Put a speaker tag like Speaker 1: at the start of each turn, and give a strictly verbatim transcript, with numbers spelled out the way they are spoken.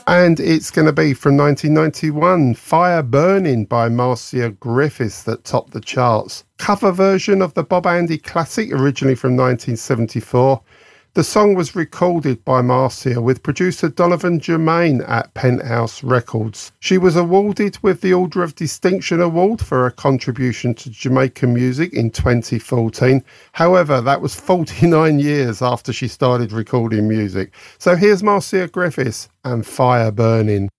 Speaker 1: And it's going to be from nineteen ninety-one, Fire Burning by Marcia Griffiths, that topped the charts. Cover version of the Bob Andy classic, originally from nineteen seventy-four. The song was recorded by Marcia with producer Donovan Germain at Penthouse Records. She was awarded with the Order of Distinction Award for her contribution to Jamaican music in twenty fourteen. However, that was forty-nine years after she started recording music. So here's Marcia Griffiths and Fire Burning.